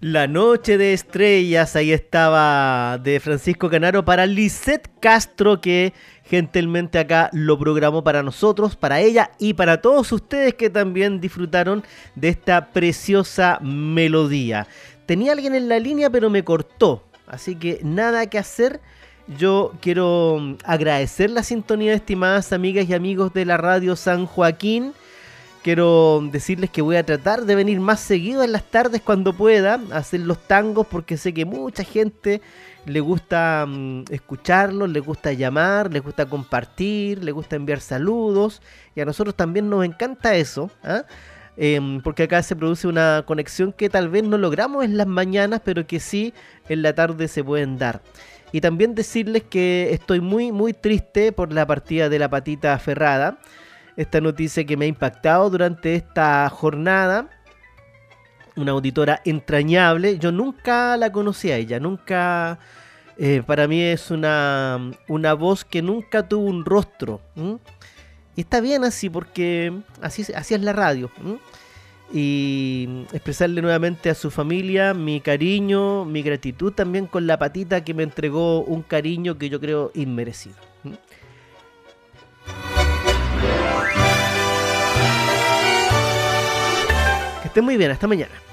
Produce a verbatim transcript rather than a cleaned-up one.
La noche de estrellas, ahí estaba de Francisco Canaro para Lisette Castro, que gentilmente acá lo programó para nosotros, para ella y para todos ustedes que también disfrutaron de esta preciosa melodía. Tenía alguien en la línea pero me cortó, así que nada que hacer. Yo quiero agradecer la sintonía, estimadas amigas y amigos de la radio San Joaquín. Quiero decirles que voy a tratar de venir más seguido en las tardes cuando pueda, a hacer los tangos, porque sé que mucha gente le gusta um, escucharlos, le gusta llamar, le gusta compartir, le gusta enviar saludos, y a nosotros también nos encanta eso, ¿eh? Eh, porque acá se produce una conexión que tal vez no logramos en las mañanas, pero que sí en la tarde se pueden dar. Y también decirles que estoy muy muy triste por la partida de la Patita Ferrada. Esta noticia que me ha impactado durante esta jornada. Una auditora entrañable. Yo nunca la conocí a ella. Nunca... Eh, para mí es una, una voz que nunca tuvo un rostro. ¿m? Y está bien así porque así, así es la radio. ¿m? Y expresarle nuevamente a su familia mi cariño, mi gratitud también con la Patita, que me entregó un cariño que yo creo inmerecido. ¿m? Que estén muy bien, hasta mañana.